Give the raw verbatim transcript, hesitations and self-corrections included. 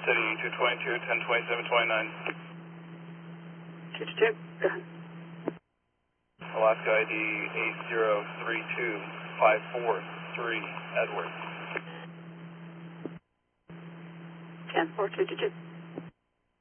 City two twenty-two, ten twenty-seven twenty-nine. two two two, go ahead. Alaska I D eight zero three two five four three, Edward. ten four two two two.